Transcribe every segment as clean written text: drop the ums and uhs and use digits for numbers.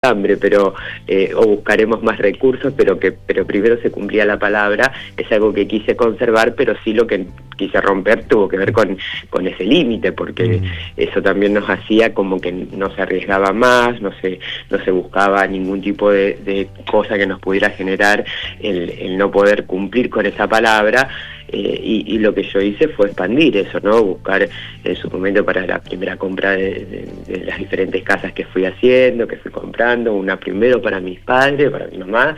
hambre, pero o buscaremos más recursos, pero primero se cumplía la palabra. Es algo que quise conservar, pero sí lo que quise romper tuvo que ver con ese límite, porque eso también nos hacía como que no se arriesgaba más, no se buscaba ningún tipo de cosa que nos pudiera generar el no poder cumplir con esa palabra. Y lo que yo hice fue expandir eso, ¿no? Buscar en su momento para la primera compra de las diferentes casas que fui haciendo, que fui comprando, una primero para mis padres, para mi mamá,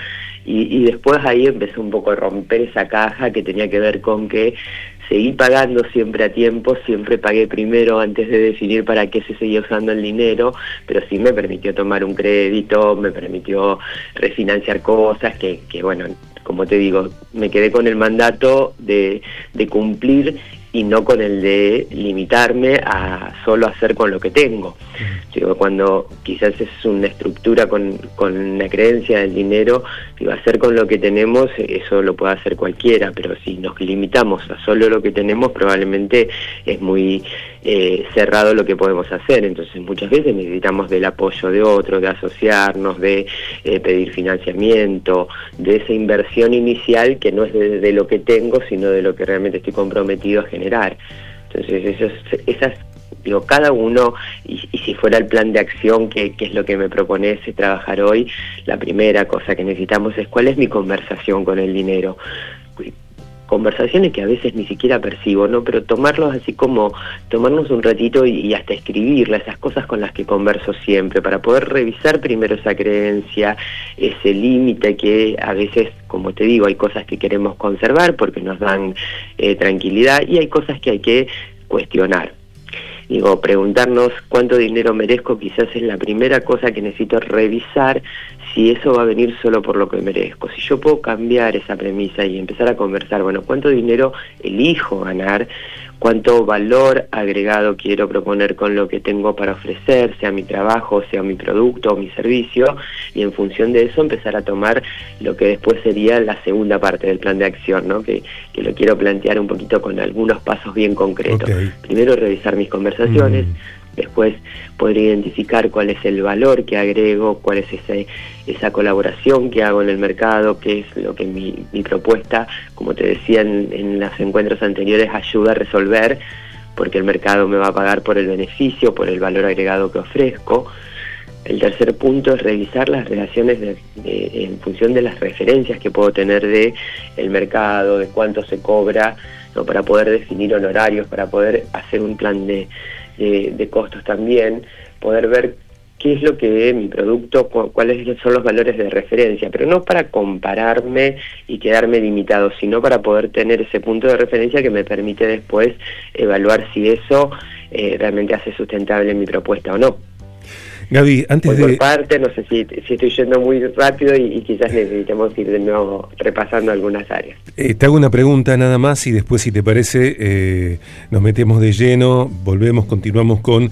y después ahí empecé un poco a romper esa caja que tenía que ver con que seguí pagando siempre a tiempo, siempre pagué primero antes de definir para qué se seguía usando el dinero, pero sí me permitió tomar un crédito, me permitió refinanciar cosas que bueno, como te digo, me quedé con el mandato de cumplir y no con el de limitarme a solo hacer con lo que tengo. Digo, cuando quizás es una estructura con la creencia del dinero, digo, hacer con lo que tenemos, eso lo puede hacer cualquiera, pero si nos limitamos a solo lo que tenemos, probablemente es muy cerrado lo que podemos hacer. Entonces muchas veces necesitamos del apoyo de otros, de asociarnos, de pedir financiamiento, de esa inversión inicial que no es de lo que tengo, sino de lo que realmente estoy comprometido a generar. Entonces esas digo, cada uno, y si fuera el plan de acción, que es lo que me propones trabajar hoy, la primera cosa que necesitamos es cuál es mi conversación con el dinero. Conversaciones que a veces ni siquiera percibo, ¿no? Pero tomarlos así como, tomarnos un ratito y hasta escribirlas, esas cosas con las que converso siempre, para poder revisar primero esa creencia, ese límite que a veces, como te digo, hay cosas que queremos conservar porque nos dan tranquilidad, y hay cosas que hay que cuestionar. Digo, preguntarnos cuánto dinero merezco quizás es la primera cosa que necesito revisar, si eso va a venir solo por lo que merezco. Si yo puedo cambiar esa premisa y empezar a conversar, bueno, cuánto dinero elijo ganar, cuánto valor agregado quiero proponer con lo que tengo para ofrecer, sea mi trabajo, sea mi producto o mi servicio, y en función de eso empezar a tomar lo que después sería la segunda parte del plan de acción, ¿no? Que lo quiero plantear un poquito con algunos pasos bien concretos. Okay. Primero, revisar mis conversaciones, después poder identificar cuál es el valor que agrego, cuál es esa colaboración que hago en el mercado, qué es lo que mi propuesta, como te decía en los encuentros anteriores, ayuda a resolver, porque el mercado me va a pagar por el beneficio, por el valor agregado que ofrezco. El tercer punto es revisar las relaciones en función de las referencias que puedo tener de el mercado, de cuánto se cobra, ¿no? Para poder definir honorarios, para poder hacer un plan de costos también, poder ver qué es lo que mi producto, cuáles son los valores de referencia, pero no para compararme y quedarme limitado, sino para poder tener ese punto de referencia que me permite después evaluar si eso realmente hace sustentable mi propuesta o no. Gaby, antes por parte, no sé si estoy yendo muy rápido y quizás necesitemos ir de nuevo repasando algunas áreas. Te hago una pregunta nada más y después, si te parece, nos metemos de lleno, volvemos, continuamos con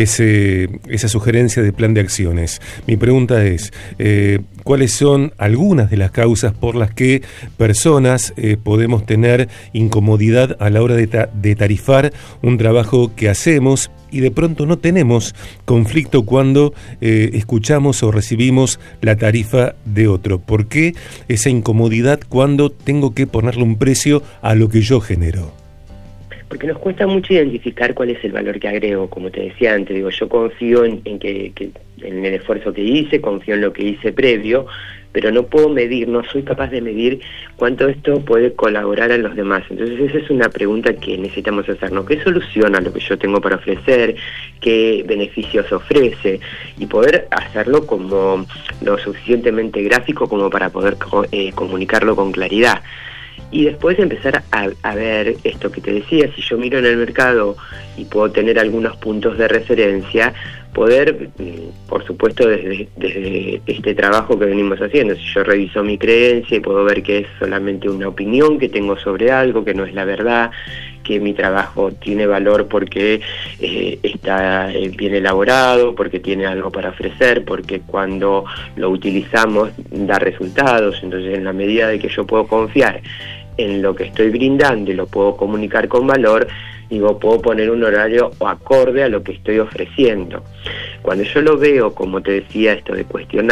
esa sugerencia de plan de acciones. Mi pregunta es, ¿cuáles son algunas de las causas por las que personas podemos tener incomodidad a la hora de tarifar un trabajo que hacemos y de pronto no tenemos conflicto cuando escuchamos o recibimos la tarifa de otro? ¿Por qué esa incomodidad cuando tengo que ponerle un precio a lo que yo genero? Porque nos cuesta mucho identificar cuál es el valor que agrego, como te decía antes. Digo, yo confío en el esfuerzo que hice, confío en lo que hice previo, pero no puedo medir, no soy capaz de medir cuánto esto puede colaborar a los demás. Entonces esa es una pregunta que necesitamos hacernos. ¿Qué soluciona lo que yo tengo para ofrecer? ¿Qué beneficios ofrece? Y poder hacerlo como lo suficientemente gráfico como para poder comunicarlo con claridad. Y después empezar a ver esto que te decía, si yo miro en el mercado y puedo tener algunos puntos de referencia, poder, por supuesto, desde este trabajo que venimos haciendo, si yo reviso mi creencia y puedo ver que es solamente una opinión que tengo sobre algo, que no es la verdad, que mi trabajo tiene valor porque está bien elaborado, porque tiene algo para ofrecer, porque cuando lo utilizamos da resultados. Entonces, en la medida de que yo puedo confiar en lo que estoy brindando y lo puedo comunicar con valor, digo, puedo poner un horario acorde a lo que estoy ofreciendo. Cuando yo lo veo, como te decía, esto de cuestionar